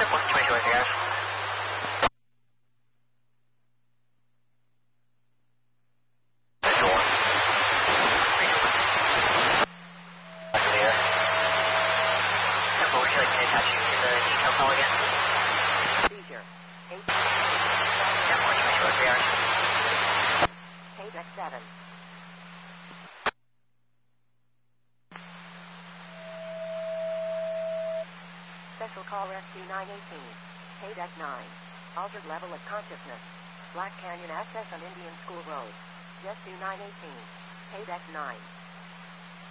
What's 22 with you guys? Special call Rescue 918. KDEC 9. Altered level of consciousness. Black Canyon access on Indian School Road. Rescue 918. KDEC 9.